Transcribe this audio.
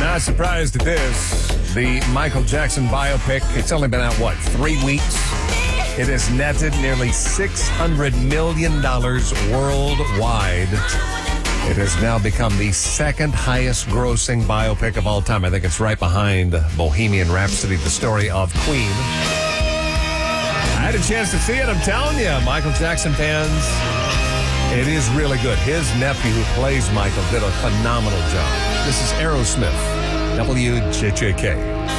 Not surprised at this. The Michael Jackson biopic, it's only been out, 3 weeks? It has netted nearly $600 million worldwide. It has now become the second highest grossing biopic of all time. I think it's right behind Bohemian Rhapsody, the story of Queen. I had a chance to see it, I'm telling you, Michael Jackson fans. It is really good. His nephew who plays Michael did a phenomenal job. This is Aerosmith, WJJK.